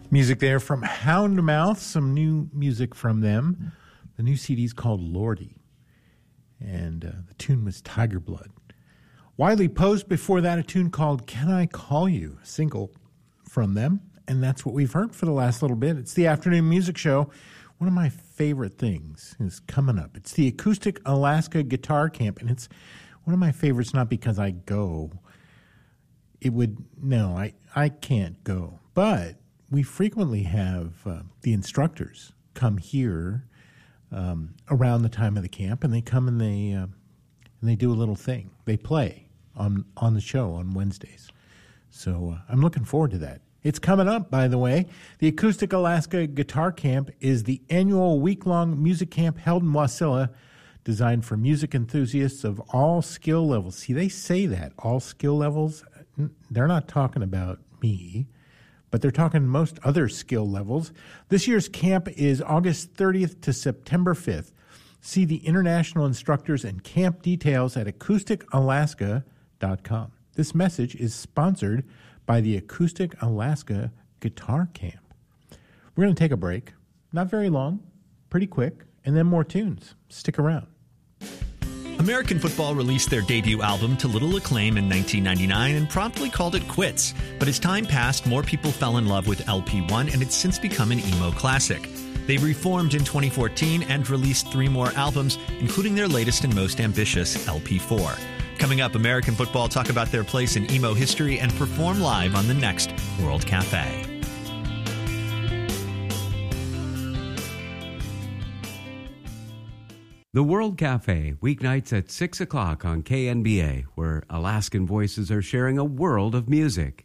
Music there from Houndmouth, some new music from them. The new CD is called Lordy, and the tune was Tiger Blood. Wiley Post, before that, a tune called Can I Call You, a single from them, and that's what we've heard for the last little bit. It's the Afternoon Music Show. One of my favorite things is coming up. It's the Acoustic Alaska Guitar Camp, and it's one of my favorites not because I go. I can't go, but we frequently have the instructors come here around the time of the camp, and they come and they do a little thing. They play on the show on Wednesdays. So I'm looking forward to that. It's coming up, by the way. The Acoustic Alaska Guitar Camp is the annual week-long music camp held in Wasilla, designed for music enthusiasts of all skill levels. See, they say that, all skill levels. They're not talking about me, but they're talking most other skill levels. This year's camp is August 30th to September 5th. See the international instructors and camp details at acousticalaska.com. This message is sponsored by the Acoustic Alaska Guitar Camp. We're going to take a break. Not very long, pretty quick, and then more tunes. Stick around. American Football released their debut album to little acclaim in 1999 and promptly called it quits. But as time passed, more people fell in love with LP1, and it's since become an emo classic. They reformed in 2014 and released 3 more albums, including their latest and most ambitious, LP4. Coming up, American Football talk about their place in emo history and perform live on the next World Cafe. The World Cafe, weeknights at 6 o'clock on KNBA, where Alaskan voices are sharing a world of music.